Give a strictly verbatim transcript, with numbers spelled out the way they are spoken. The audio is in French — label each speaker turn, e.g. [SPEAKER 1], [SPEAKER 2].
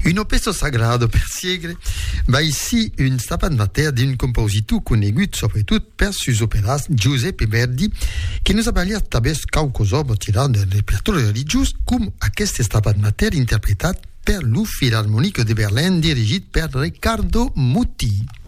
[SPEAKER 1] Un pesto sagrado per Segre va ici un stapat mater d'un compositor conegut sobretot per sus operas Giuseppe Verdi, que nos ha parlat també qualcosa tirant del repertori religiós com aquest stapat mater interpretat per lo Filharmonique de Berlin dirigit per Riccardo Muti.